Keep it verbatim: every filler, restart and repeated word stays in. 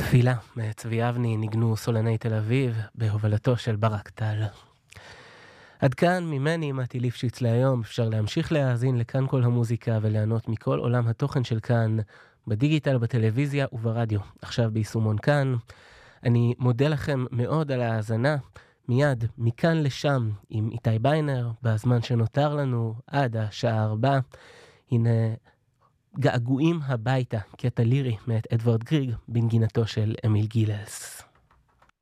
תפילה מצבי אבני ניגנו סולני תל אביב בהובלתו של ברק טל. עד כאן ממני מתי ליפשיץ להיום. אפשר להמשיך להאזין לכאן כל המוזיקה וליהנות מכל עולם התוכן של כאן בדיגיטל, בטלוויזיה וברדיו. עכשיו ביישומון כאן. אני מודה לכם מאוד על ההאזנה. מיד מכאן לשם עם איתי ביינר בזמן שנותר לנו עד השעה ארבע. הנה געגועים הביתה, קטע לירי מאת אדוארד גריג בנגינתו של אמיל גילס.